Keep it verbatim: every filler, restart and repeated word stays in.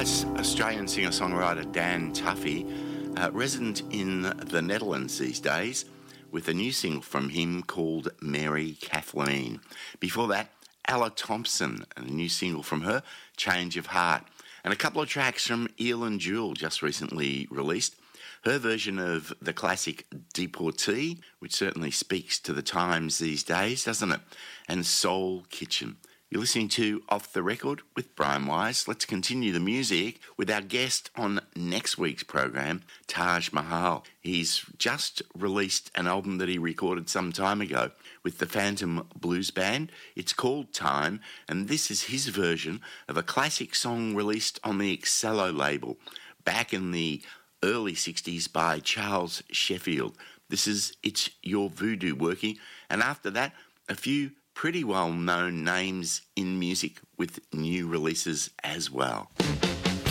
That's Australian singer-songwriter Dan Tuffy, uh, resident in the Netherlands these days, with a new single from him called Mary Kathleen. Before that, Ella Thompson, and a new single from her, Change of Heart. And a couple of tracks from Eileen Jewell, just recently released. Her version of the classic Deportee, which certainly speaks to the times these days, doesn't it? And Soul Kitchen. You're listening to Off the Record with Brian Wise. Let's continue the music with our guest on next week's program, Taj Mahal. He's just released an album that he recorded some time ago with the Phantom Blues Band. It's called Time, and this is his version of a classic song released on the Excello label back in the early sixties by Charles Sheffield. This is It's Your Voodoo Working, and after that, a few pretty well-known names in music with new releases as well.